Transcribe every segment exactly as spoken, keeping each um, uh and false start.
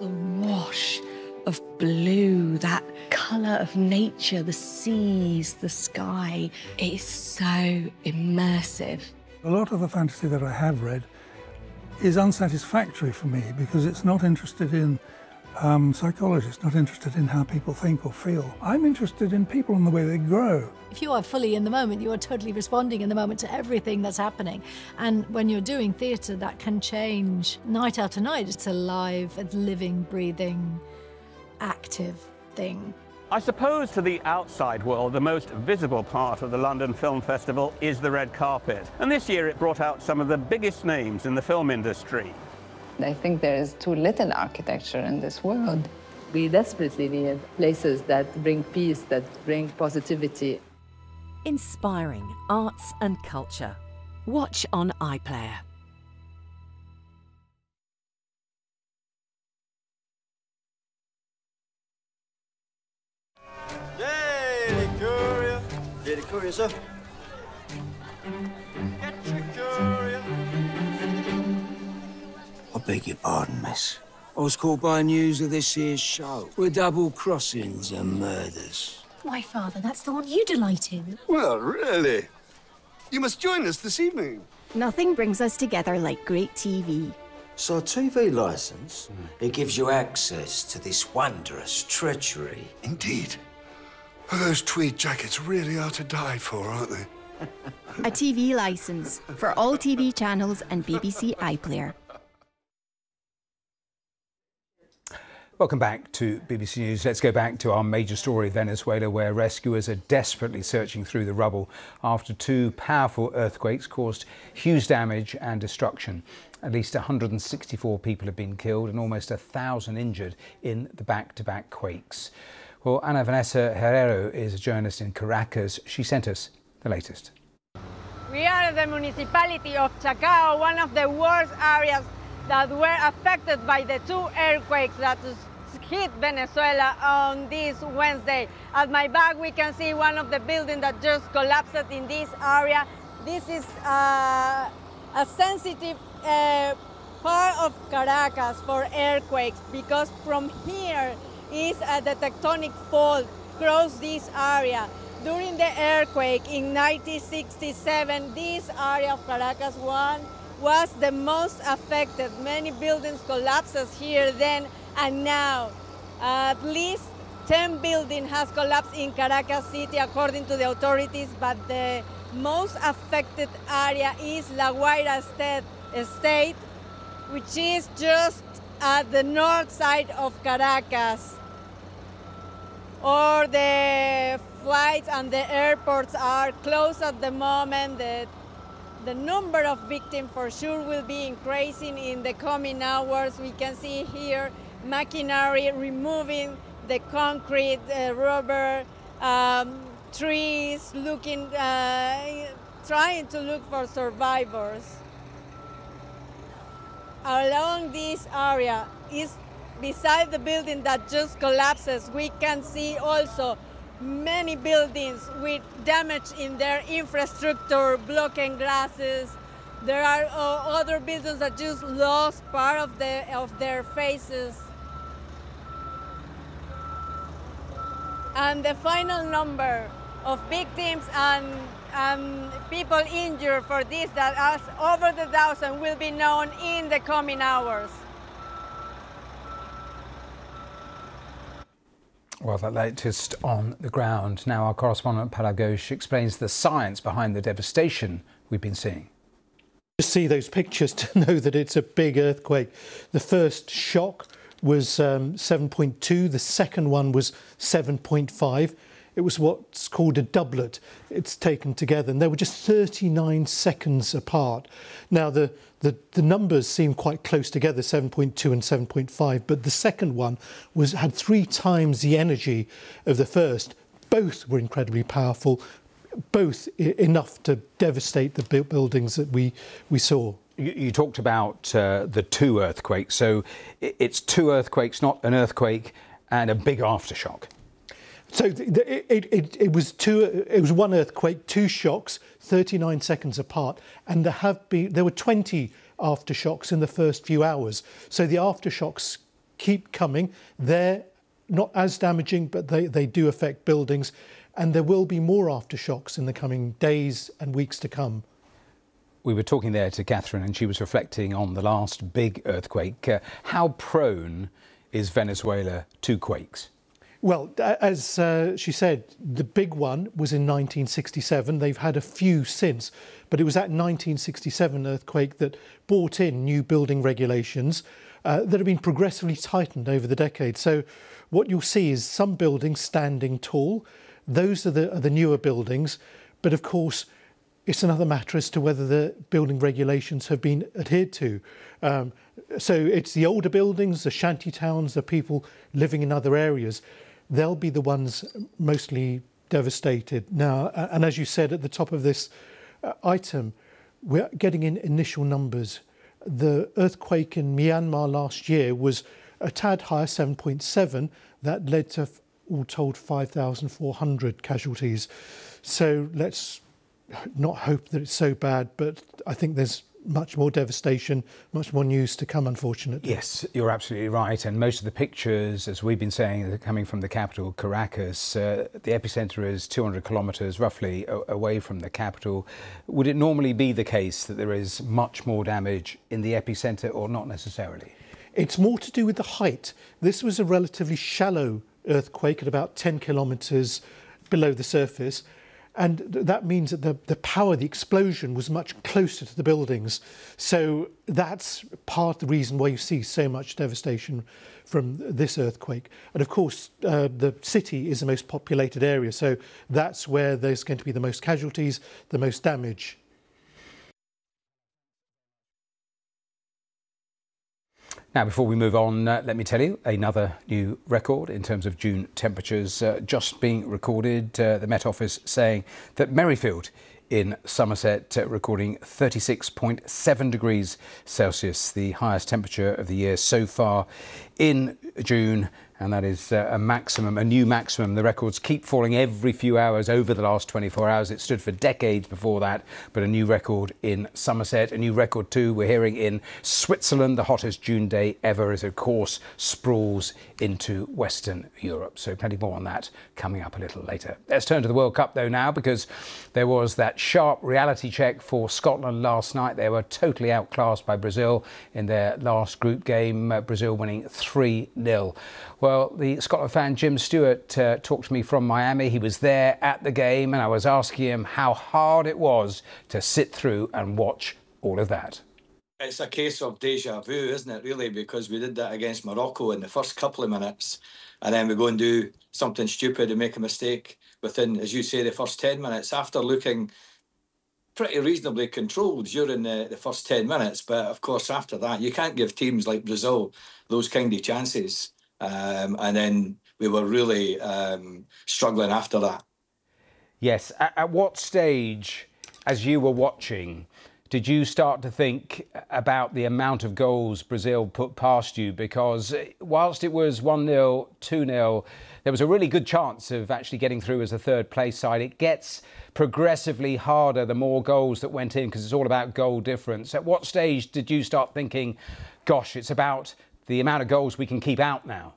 The wash of blue, that colour of nature, the seas, the sky. It is so immersive. A lot of the fantasy that I have read is unsatisfactory for me because it's not interested in um, psychology, it's not interested in how people think or feel. I'm interested in people and the way they grow. If you are fully in the moment, you are totally responding in the moment to everything that's happening. And when you're doing theatre, that can change night after night. It's a live, a living, breathing, active thing. I suppose to the outside world, the most visible part of the London Film Festival is the red carpet. And this year it brought out some of the biggest names in the film industry. I think there is too little architecture in this world. We desperately need places that bring peace, that bring positivity. Inspiring arts and culture. Watch on iPlayer. Yay, Courier! Yeah, the Courier, sir. Get your Courier. I beg your pardon, miss. I was caught by news of this here show with double crossings and murders. Why, Father, that's the one you delight in. Well, really? You must join us this evening. Nothing brings us together like great T V. So a T V licence, mm. it gives you access to this wondrous treachery. Indeed. Well, those tweed jackets really are to die for, aren't they? A T V licence for all T V channels and B B C iPlayer. Welcome back to B B C News. Let's go back to our major story, Venezuela, where rescuers are desperately searching through the rubble after two powerful earthquakes caused huge damage and destruction. At least one hundred sixty-four people have been killed and almost one thousand injured in the back-to-back quakes. Well, Ana Vanessa Herrero is a journalist in Caracas. She sent us the latest. We are at the municipality of Chacao, one of the worst areas that were affected by the two earthquakes that hit Venezuela on this Wednesday. At my back, we can see one of the buildings that just collapsed in this area. This is uh, a sensitive uh, part of Caracas for earthquakes because from here is uh, the tectonic fault across this area. During the earthquake in nineteen sixty-seven, this area of Caracas one was the most affected. Many buildings collapsed here then and now. Uh, at least ten buildings has collapsed in Caracas City according to the authorities, but the most affected area is La Guaira Estate, Estate, which is just at the north side of Caracas. Or the flights and the airports are closed at the moment. The, the number of victims for sure will be increasing in the coming hours. We can see here machinery removing the concrete, uh, rubber, um, trees, looking, uh, trying to look for survivors. Along this area is beside the building that just collapses, we can see also many buildings with damage in their infrastructure, blocking glasses. There are uh, other buildings that just lost part of, the, of their faces. And the final number of victims and um, people injured for this, that is over the thousand, will be known in the coming hours. Well, the latest on the ground. Now our correspondent Pala Ghosh explains the science behind the devastation we've been seeing. Just see those pictures to know that it's a big earthquake. The first shock was um, seven point two, the second one was seven point five. It was what's called a doublet. It's taken together, and they were just thirty-nine seconds apart. Now, the, the, the numbers seem quite close together, seven point two and seven point five, but the second one was had three times the energy of the first. Both were incredibly powerful, both I- enough to devastate the bu- buildings that we, we saw. You, you talked about uh, the two earthquakes, so it's two earthquakes, not an earthquake, and a big aftershock. So it, it, it was two. It was one earthquake, two shocks, thirty-nine seconds apart, and there have been there were twenty aftershocks in the first few hours. So the aftershocks keep coming. They're not as damaging, but they, they do affect buildings. And there will be more aftershocks in the coming days and weeks to come. We were talking there to Catherine, and she was reflecting on the last big earthquake. Uh, how prone is Venezuela to quakes? Well, as uh, she said, the big one was in nineteen sixty-seven. They've had a few since, but it was that nineteen sixty-seven earthquake that brought in new building regulations uh, that have been progressively tightened over the decades. So what you'll see is some buildings standing tall. Those are the, are the newer buildings. But of course, it's another matter as to whether the building regulations have been adhered to. Um, so it's the older buildings, the shanty towns, the people living in other areas. They'll be the ones mostly devastated. Now, and as you said at the top of this uh, item, we're getting in initial numbers. The earthquake in Myanmar last year was a tad higher, seven point seven. That led to, all told, five thousand four hundred casualties. So let's not hope that it's so bad, but I think there's much more devastation, much more news to come, unfortunately. Yes, you're absolutely right. And most of the pictures, as we've been saying, are coming from the capital, Caracas. Uh, the epicentre is two hundred kilometres roughly away from the capital. Would it normally be the case that there is much more damage in the epicentre, or not necessarily? It's more to do with the height. This was a relatively shallow earthquake at about ten kilometres below the surface. And that means that the, the power, the explosion was much closer to the buildings. So that's part of the reason why you see so much devastation from this earthquake. And of course, uh, the city is the most populated area. So that's where there's going to be the most casualties, the most damage. Now, before we move on, uh, let me tell you another new record in terms of June temperatures uh, just being recorded. Uh, the Met Office saying that Merrifield in Somerset uh, recording thirty-six point seven degrees Celsius, the highest temperature of the year so far in June. And that is uh, a maximum, a new maximum. The records keep falling every few hours over the last twenty-four hours. It stood for decades before that, but a new record in Somerset, a new record too we're hearing in Switzerland. The hottest June day ever as, of course, sprawls into Western Europe. So plenty more on that coming up a little later. Let's turn to the World Cup though now, because there was that sharp reality check for Scotland last night. They were totally outclassed by Brazil in their last group game, uh, Brazil winning three nil. Well, the Scotland fan Jim Stewart uh, talked to me from Miami. He was there at the game, and I was asking him how hard it was to sit through and watch all of that. It's a case of deja vu, isn't it, really, because we did that against Morocco in the first couple of minutes, and then we go and do something stupid and make a mistake within, as you say, the first ten minutes, after looking pretty reasonably controlled during the, the first ten minutes. But, of course, after that, you can't give teams like Brazil those kind of chances. Um, and then we were really um, struggling after that. Yes. At, at what stage, as you were watching, did you start to think about the amount of goals Brazil put past you? Because whilst it was one nil, two nil, there was a really good chance of actually getting through as a third place side. It gets progressively harder the more goals that went in, because it's all about goal difference. At what stage did you start thinking, gosh, it's about the amount of goals we can keep out now?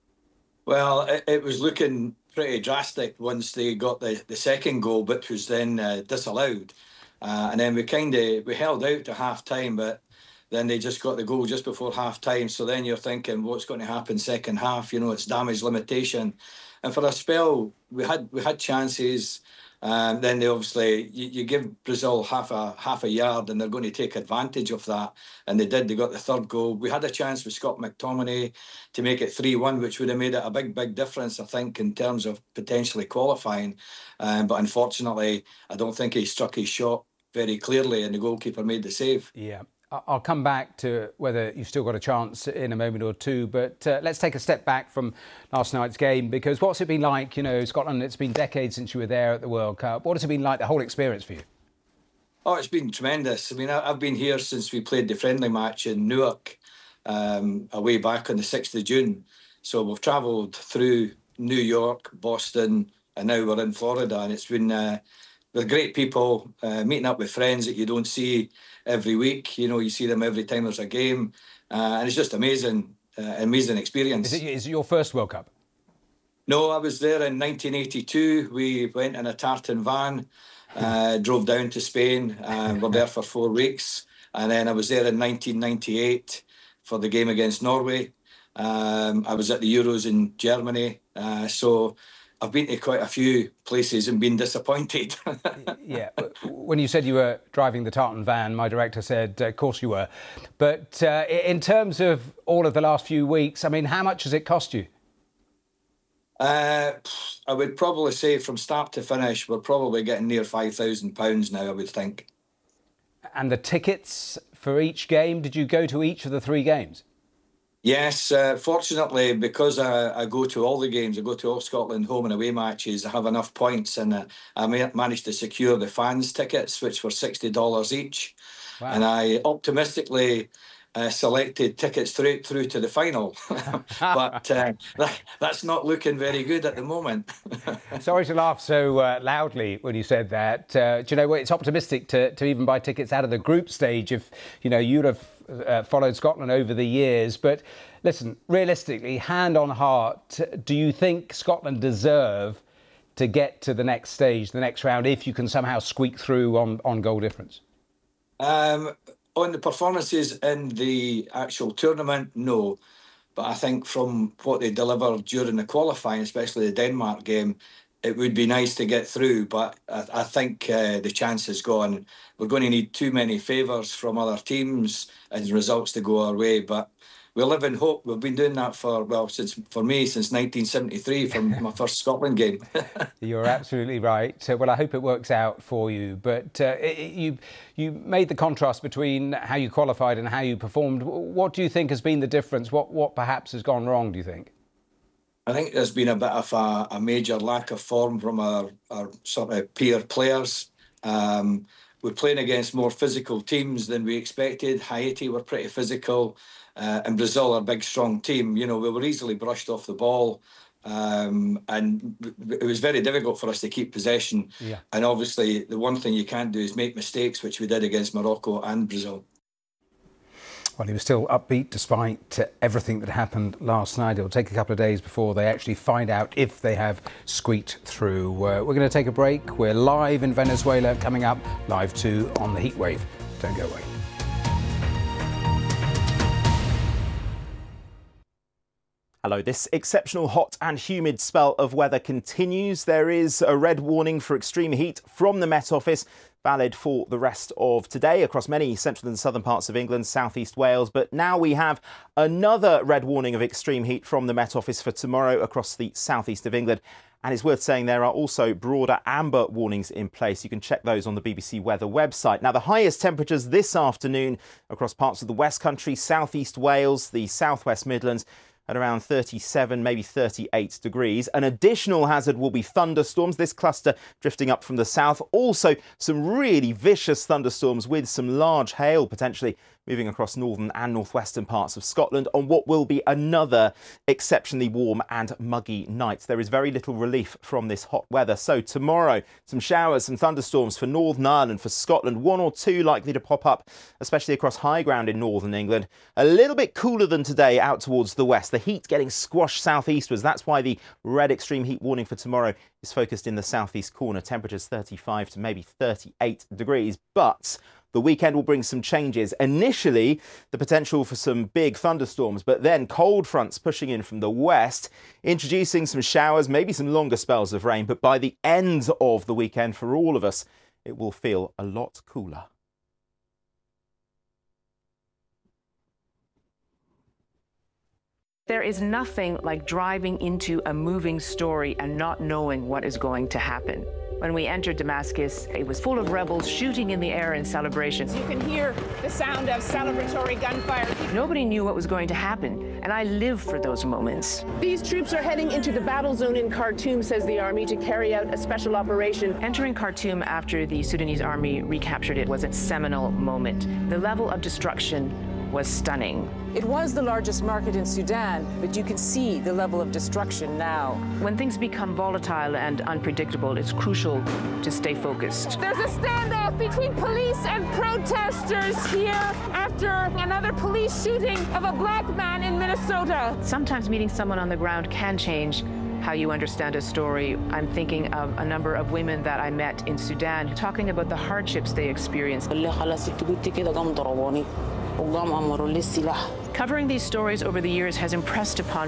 Well, it, it was looking pretty drastic once they got the, the second goal, which was then uh, disallowed. Uh, and then we kind of, we held out to half time, but then they just got the goal just before half time. So then you're thinking, what's going to happen second half? You know, it's damage limitation. And for a spell, we had we had chances. Um, then they obviously, you, you give Brazil half a half a yard and they're going to take advantage of that. And they did. They got the third goal. We had a chance with Scott McTominay to make it three one, which would have made it a big, big difference, I think, in terms of potentially qualifying. Um, but unfortunately, I don't think he struck his shot very clearly and the goalkeeper made the save. Yeah. I'll come back to whether you've still got a chance in a moment or two, but uh, let's take a step back from last night's game, because what's it been like? You know, Scotland, it's been decades since you were there at the World Cup. What has it been like, the whole experience for you? Oh, it's been tremendous. I mean, I've been here since we played the friendly match in Newark um, away back on the sixth of June. So we've travelled through New York, Boston, and now we're in Florida, and it's been uh, with great people, uh, meeting up with friends that you don't see every week. You know, you see them every time there's a game. Uh, and it's just amazing uh, amazing experience. Is it, is it your first World Cup? No, I was there in nineteen eighty-two. We went in a tartan van, uh, drove down to Spain, and were there for four weeks. And then I was there in nineteen ninety-eight for the game against Norway. Um, I was at the Euros in Germany. Uh, so I've been to quite a few places and been disappointed. Yeah. When you said you were driving the tartan van, my director said, of course you were. But uh, in terms of all of the last few weeks, I mean, how much has it cost you? Uh, I would probably say from start to finish, we're probably getting near five thousand pounds now, I would think. And the tickets for each game, did you go to each of the three games? Yes, uh, fortunately, because I, I go to all the games, I go to all Scotland home and away matches, I have enough points, and uh, I managed to secure the fans' tickets, which were sixty dollars each. Wow. And I optimistically uh, selected tickets through, through to the final. But uh, that, that's not looking very good at the moment. Sorry to laugh so uh, loudly when you said that. Uh, do you know what? It's optimistic to, to even buy tickets out of the group stage if, you know, you'd have Uh, followed Scotland over the years. But listen, realistically, hand on heart, do you think Scotland deserve to get to the next stage, the next round, if you can somehow squeak through on, on goal difference? Um, on the performances in the actual tournament, no. But I think from what they delivered during the qualifying, especially the Denmark game, it would be nice to get through, but I, I think uh, the chance is gone. We're going to need too many favours from other teams and results to go our way, but we live in hope. We've been doing that for, well, since for me, since nineteen seventy-three, from my first Scotland game. You're absolutely right. So, well, I hope it works out for you. But uh, it, you, you made the contrast between how you qualified and how you performed. What do you think has been the difference? What, what perhaps has gone wrong, do you think? I think there's been a bit of a, a major lack of form from our, our sort of peer players. Um, we're playing against more physical teams than we expected. Haiti were pretty physical, uh, and Brazil are a big, strong team. You know, we were easily brushed off the ball, um, and it was very difficult for us to keep possession. Yeah. And obviously, the one thing you can't do is make mistakes, which we did against Morocco and Brazil. Well, he was still upbeat despite uh, everything that happened last night. It'll take a couple of days before they actually find out if they have squeaked through. Uh, we're going to take a break. We're live in Venezuela coming up, live too on the heatwave. Don't go away. Hello, this exceptional hot and humid spell of weather continues. There is a red warning for extreme heat from the Met Office, valid for the rest of today across many central and southern parts of England, southeast Wales. But now we have another red warning of extreme heat from the Met Office for tomorrow across the southeast of England. And it's worth saying there are also broader amber warnings in place. You can check those on the B B C Weather website. Now, the highest temperatures this afternoon across parts of the West Country, southeast Wales, the southwest Midlands, at around thirty-seven, maybe thirty-eight degrees. An additional hazard will be thunderstorms, this cluster drifting up from the south. Also, some really vicious thunderstorms with some large hail potentially moving across northern and northwestern parts of Scotland on what will be another exceptionally warm and muggy night. There is very little relief from this hot weather. So tomorrow, some showers, some thunderstorms for Northern Ireland, for Scotland, one or two likely to pop up, especially across high ground in northern England. A little bit cooler than today out towards the west. The heat getting squashed southeastwards. That's why the red extreme heat warning for tomorrow is focused in the southeast corner. Temperatures thirty-five to maybe thirty-eight degrees. But the weekend will bring some changes. Initially, the potential for some big thunderstorms, but then cold fronts pushing in from the west, introducing some showers, maybe some longer spells of rain. But by the end of the weekend, for all of us, it will feel a lot cooler. There is nothing like driving into a moving story and not knowing what is going to happen. When we entered Damascus, it was full of rebels shooting in the air in celebration. You can hear the sound of celebratory gunfire. Nobody knew what was going to happen, and I live for those moments. These troops are heading into the battle zone in Khartoum, says the army, to carry out a special operation. Entering Khartoum after the Sudanese army recaptured it was a seminal moment. The level of destruction was stunning. It was the largest market in Sudan, but you can see the level of destruction now. When things become volatile and unpredictable, it's crucial to stay focused. There's a standoff between police and protesters here after another police shooting of a black man in Minnesota. Sometimes meeting someone on the ground can change how you understand a story. I'm thinking of a number of women that I met in Sudan talking about the hardships they experienced. Covering these stories over the years has impressed upon